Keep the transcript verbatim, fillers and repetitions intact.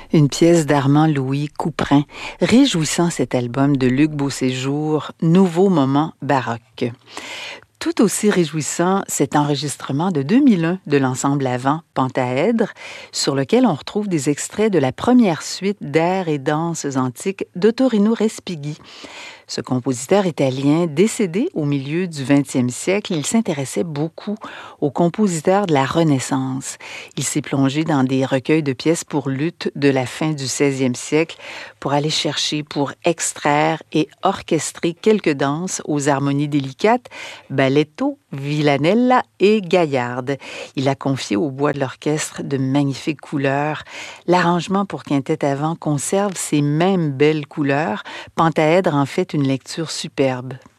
Une pièce d'Armand-Louis Couperin, réjouissant cet album de Luc Beauséjour, Nouveau moment baroque. Tout aussi réjouissant, cet enregistrement de deux mille un de l'ensemble Avant, Pentaèdre, sur lequel on retrouve des extraits de la première suite d'airs et danses antiques d'Ottorino Respighi. Ce compositeur italien, décédé au milieu du vingtième siècle, il s'intéressait beaucoup aux compositeurs de la Renaissance. Il s'est plongé dans des recueils de pièces pour luth de la fin du seizième siècle pour aller chercher, pour extraire et orchestrer quelques danses aux harmonies délicates, balletto, villanella et gaillarde. Il a confié au bois de l'orchestre de magnifiques couleurs. L'arrangement pour quintette à vent conserve ces mêmes belles couleurs. Pentaèdre en fait une lecture superbe.